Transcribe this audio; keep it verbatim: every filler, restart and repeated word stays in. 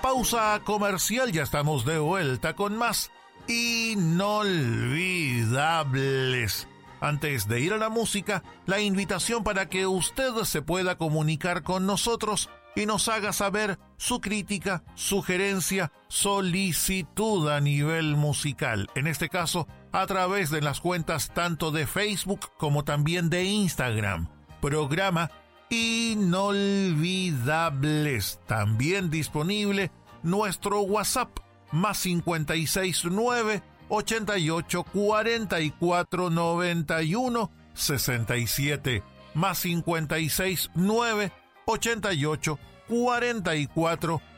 Pausa comercial, ya estamos de vuelta con más Inolvidables. Antes de ir a la música, la invitación para que usted se pueda comunicar con nosotros y nos haga saber su crítica, sugerencia, solicitud a nivel musical. En este caso, a través de las cuentas tanto de Facebook como también de Instagram. Programa Inolvidables. También disponible nuestro WhatsApp, más cincuenta y seis nueve, ochenta y ocho, cuarenta y cuatro, noventa y uno, sesenta y siete, más cincuenta y seis nueve, ochenta y ocho, cuarenta y cuatro,